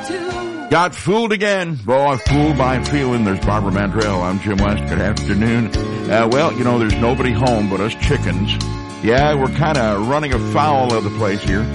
Got fooled again. Boy, fooled by feeling. There's Barbara Mandrell. I'm Jim West. Good afternoon. Well, you know, there's nobody home but us chickens. Yeah, we're kind of running afoul of the place here.